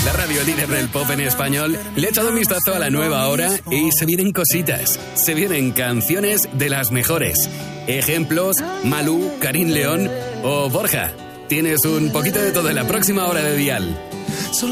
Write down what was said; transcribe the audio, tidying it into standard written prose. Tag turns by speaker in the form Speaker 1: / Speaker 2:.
Speaker 1: la radio líder del pop en español, le he echado un vistazo a la nueva hora y se vienen cositas. Se vienen canciones de las mejores. Ejemplos, Malú, Karim León o Borja. Tienes un poquito de todo en la próxima hora de Dial.